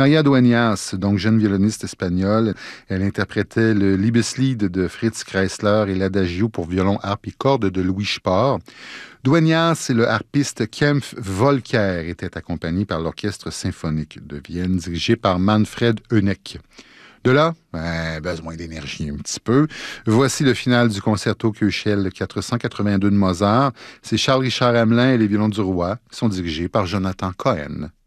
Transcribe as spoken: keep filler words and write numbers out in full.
Maria Dueñas, donc jeune violoniste espagnole, elle interprétait le Liebeslied de Fritz Kreisler et l'Adagio pour violon, harpe et cordes de Louis Spohr. Dueñas et le harpiste Kempf Volker étaient accompagnés par l'Orchestre symphonique de Vienne dirigé par Manfred Honeck. De là, ben, besoin d'énergie un petit peu. Voici le final du concerto Köchel quatre cent quatre-vingt-deux de Mozart. C'est Charles-Richard Hamelin et les violons du roi qui sont dirigés par Jonathan Cohen.